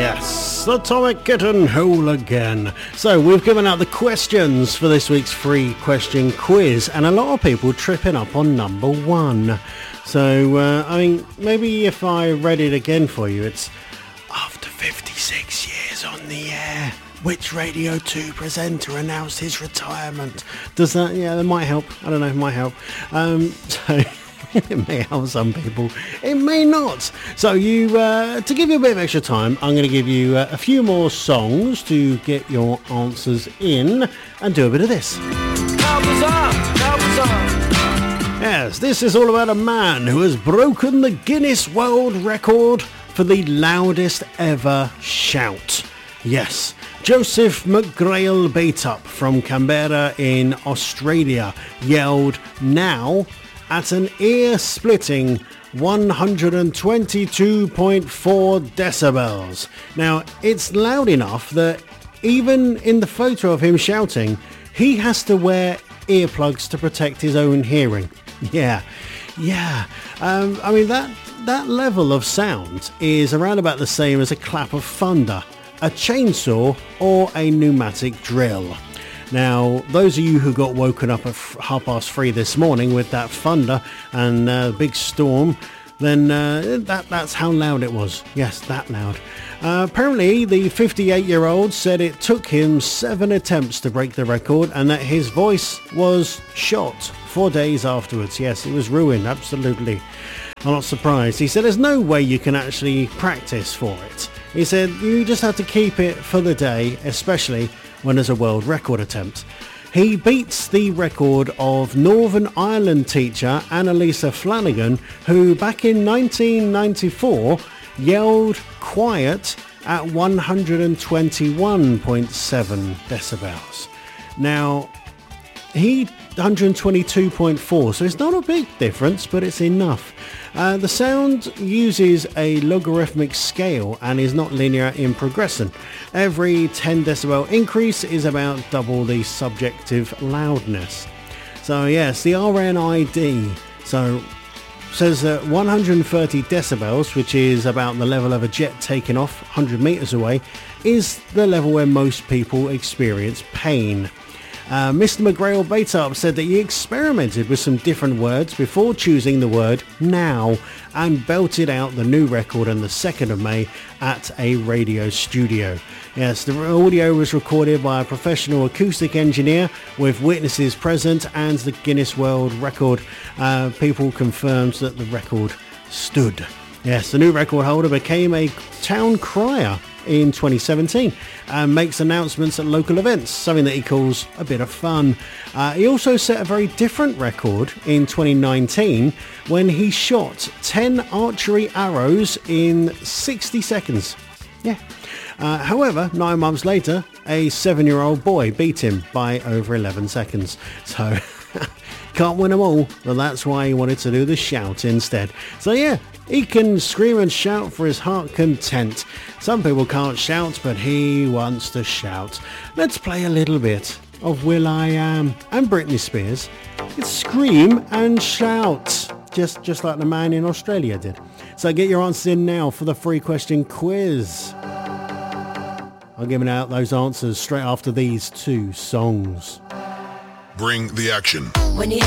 Yes, Atomic Kitten, whole again. So we've given out the questions for this week's free question quiz, and a lot of people tripping up on number one. So, maybe if I read it again for you, it's after 56 years on the air, which Radio 2 presenter announced his retirement? Does that, that might help. I don't know, it might help. So it may help some people. It may not. So to give you a bit of extra time, I'm going to give you a few more songs to get your answers in and do a bit of this. Yes, this is all about a man who has broken the Guinness World Record for the loudest ever shout. Yes, Joseph McGrail Baitup from Canberra in Australia yelled "now" at an ear-splitting 122.4 decibels. Now, it's loud enough that even in the photo of him shouting, he has to wear earplugs to protect his own hearing. That level of sound is around about the same as a clap of thunder, a chainsaw, or a pneumatic drill. Now, those of you who got woken up at 3:30 this morning with that thunder and big storm, then that's how loud it was. Yes, that loud. Apparently, the 58-year-old said it took him 7 attempts to break the record and that his voice was shot 4 days afterwards. Yes, it was ruined, absolutely. I'm not surprised. He said there's no way you can actually practice for it. He said you just have to keep it for the day, especially when there's a world record attempt. He beats the record of Northern Ireland teacher Annalisa Flanagan, who back in 1994 yelled quiet at 121.7 decibels. Now, he 122.4, so it's not a big difference, but it's enough. The sound uses a logarithmic scale and is not linear in progression. Every 10 decibel increase is about double the subjective loudness. So yes, the RNID says that 130 decibels, which is about the level of a jet taking off 100 meters away, is the level where most people experience pain. Mr. McGrail Baitup said that he experimented with some different words before choosing the word "now" and belted out the new record on the 2nd of May at a radio studio. Yes, the audio was recorded by a professional acoustic engineer with witnesses present, and the Guinness World Record people confirmed that the record stood. Yes, the new record holder became a town crier in 2017 and makes announcements at local events, something that he calls a bit of fun. He also set a very different record in 2019 when he shot 10 archery arrows in 60 seconds. However, 9 months later, a 7-year-old boy beat him by over 11 seconds. So can't win them all, but that's why he wanted to do the shout instead. So yeah, he can scream and shout for his heart content. Some people can't shout, but he wants to shout. Let's play a little bit of will.i.am and Britney Spears. It's scream and shout, just like the man in Australia did. So get your answers in now for the free question quiz. I'm giving out those answers straight after these 2 songs. Bring the action.